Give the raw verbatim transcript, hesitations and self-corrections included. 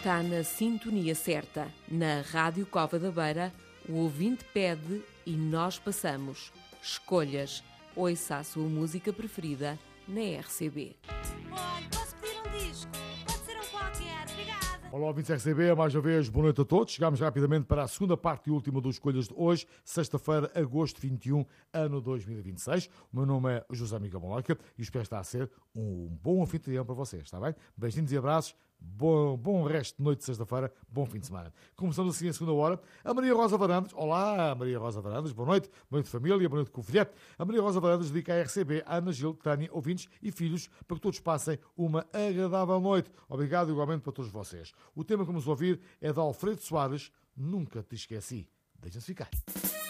Está na sintonia certa. Na Rádio Cova da Beira, o ouvinte pede e nós passamos. Escolhas. Ouça a sua música preferida na R C B. Olha, posso pedir um disco? Pode ser um qualquer, obrigada. Olá, ouvintes R C B, mais uma vez, boa noite a todos. Chegamos rapidamente para a segunda parte e última dos Escolhas de hoje, sexta-feira, agosto vinte e um, ano dois mil e vinte e seis. O meu nome é José Miguel Moloca e espero estar a ser um bom anfitrião para vocês, está bem? Beijinhos e abraços. Bom, bom resto de noite de sexta-feira, bom fim de semana. Começamos assim a segunda hora. A Maria Rosa Varandas, olá Maria Rosa Varandas, boa noite, boa noite família, boa noite confiante. A Maria Rosa Varandas dedica a R C B, a Ana Gil, Tânia, ouvintes e filhos, para que todos passem uma agradável noite. Obrigado igualmente para todos vocês. O tema que vamos ouvir é de Alfredo Soares, Nunca Te Esqueci. Deixem-se ficar.